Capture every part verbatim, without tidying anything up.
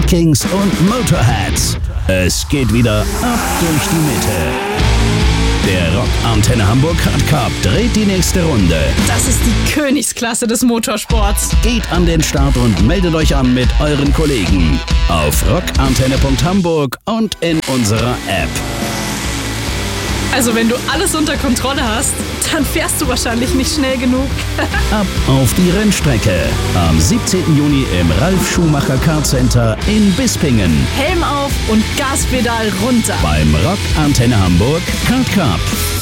Vikings und Motorheads. Es geht wieder ab durch die Mitte. Der Rock Antenne Hamburg Hard Cup dreht die nächste Runde. Das ist die Königsklasse des Motorsports. Geht an den Start und meldet euch an mit euren Kollegen auf rockantenne punkt hamburg und in unserer App. Also wenn du alles unter Kontrolle hast, dann fährst du wahrscheinlich nicht schnell genug. Ab auf die Rennstrecke. Am siebzehnten Juni im Ralf Schumacher Kart Center in Bispingen. Helm auf und Gaspedal runter. Beim Rock Antenne Hamburg Kart Cup.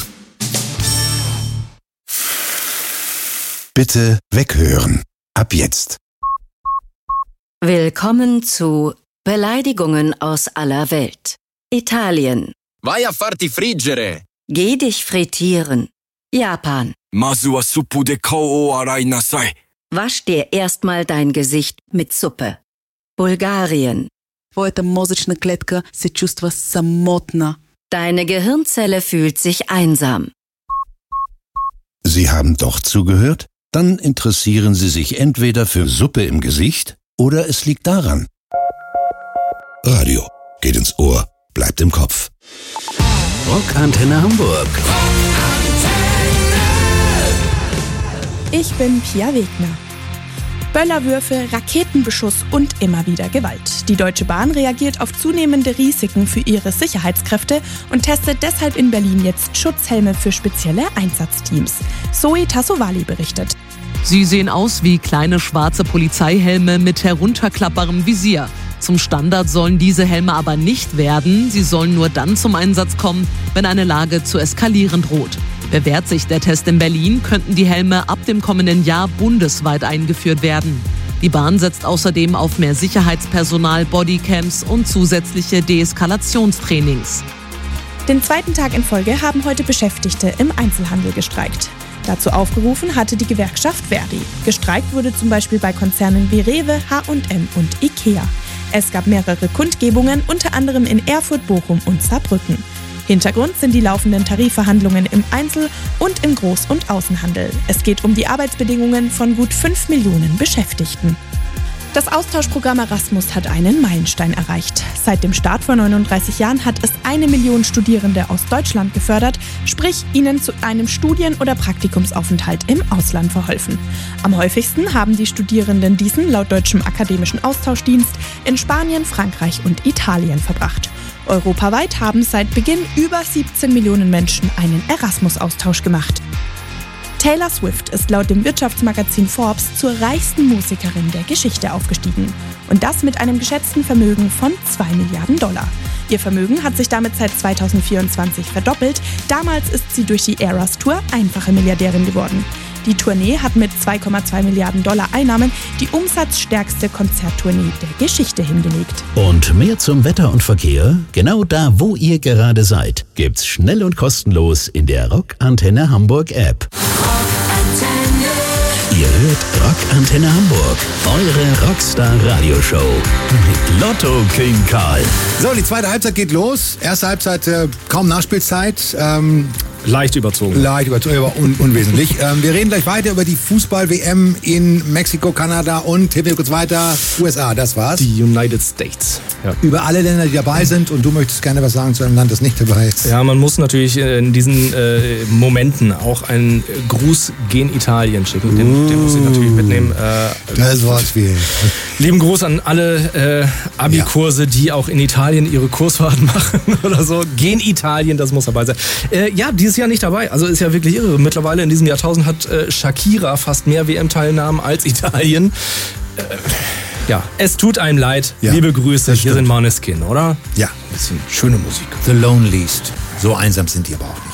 Bitte weghören. Ab jetzt. Willkommen zu Beleidigungen aus aller Welt. Italien. Vai a farti friggere. Geh dich frittieren. Japan. Masu wa suppu de kao o arai nasai. Wasch dir erstmal dein Gesicht mit Suppe. Bulgarien. Твоята мозъчна клетка се чувства самотна. Deine Gehirnzelle fühlt sich einsam. Sie haben doch zugehört? Dann interessieren Sie sich entweder für Suppe im Gesicht oder es liegt daran. Radio geht ins Ohr, bleibt im Kopf. Rock Antenne Hamburg. Ich bin Pia Wegner. Böllerwürfe, Raketenbeschuss und immer wieder Gewalt. Die Deutsche Bahn reagiert auf zunehmende Risiken für ihre Sicherheitskräfte und testet deshalb in Berlin jetzt Schutzhelme für spezielle Einsatzteams. Zoe Tassovali berichtet. Sie sehen aus wie kleine schwarze Polizeihelme mit herunterklappbarem Visier. Zum Standard sollen diese Helme aber nicht werden. Sie sollen nur dann zum Einsatz kommen, wenn eine Lage zu eskalieren droht. Bewährt sich der Test in Berlin, könnten die Helme ab dem kommenden Jahr bundesweit eingeführt werden. Die Bahn setzt außerdem auf mehr Sicherheitspersonal, Bodycams und zusätzliche Deeskalationstrainings. Den zweiten Tag in Folge haben heute Beschäftigte im Einzelhandel gestreikt. Dazu aufgerufen hatte die Gewerkschaft Verdi. Gestreikt wurde zum Beispiel bei Konzernen wie Rewe, H und M und Ikea. Es gab mehrere Kundgebungen, unter anderem in Erfurt, Bochum und Saarbrücken. Hintergrund sind die laufenden Tarifverhandlungen im Einzel- und im Groß- und Außenhandel. Es geht um die Arbeitsbedingungen von gut fünf Millionen Beschäftigten. Das Austauschprogramm Erasmus hat einen Meilenstein erreicht. Seit dem Start vor neununddreißig Jahren hat es eine Million Studierende aus Deutschland gefördert, sprich ihnen zu einem Studien- oder Praktikumsaufenthalt im Ausland verholfen. Am häufigsten haben die Studierenden diesen laut Deutschem Akademischen Austauschdienst in Spanien, Frankreich und Italien verbracht. Europaweit haben seit Beginn über siebzehn Millionen Menschen einen Erasmus-Austausch gemacht. Taylor Swift ist laut dem Wirtschaftsmagazin Forbes zur reichsten Musikerin der Geschichte aufgestiegen. Und das mit einem geschätzten Vermögen von zwei Milliarden Dollar. Ihr Vermögen hat sich damit seit zweitausendvierundzwanzig verdoppelt. Damals ist sie durch die Eras Tour einfache Milliardärin geworden. Die Tournee hat mit zwei Komma zwei Milliarden Dollar Einnahmen die umsatzstärkste Konzerttournee der Geschichte hingelegt. Und mehr zum Wetter und Verkehr? Genau da, wo ihr gerade seid, gibt's schnell und kostenlos in der Rock Antenne Hamburg App. Ihr hört Rock Antenne Hamburg, eure Rockstar-Radioshow mit Lotto King Karl. So, die zweite Halbzeit geht los. Erste Halbzeit äh, kaum Nachspielzeit. Ähm, Leicht überzogen. Leicht überzogen, aber un unwesentlich. ähm, wir reden gleich weiter über die Fußball-W M in Mexiko, Kanada und, tippen wir kurz weiter, U S A, das war's. Die United States. Ja. Über alle Länder, die dabei sind, und du möchtest gerne was sagen zu einem Land, das nicht dabei ist. Ja, man muss natürlich in diesen äh, Momenten auch einen Gruß gen Italien schicken. Den, uh, den muss ich natürlich mitnehmen. Äh, das Wortspiel. Lieben Gruß an alle äh, Abi-Kurse, ja. die auch in Italien ihre Kursfahrten machen oder so. Gen Italien, das muss dabei sein. Äh, ja, dieses Jahr nicht dabei. Also ist ja wirklich irre. Mittlerweile in diesem Jahrtausend hat äh, Shakira fast mehr W M-Teilnahmen als Italien. Äh, ja, es tut einem leid. Ja, liebe Grüße. Hier sind Måneskin, oder? Ja. Ein bisschen schöne Musik. The Loneliest. So einsam sind die aber auch nicht.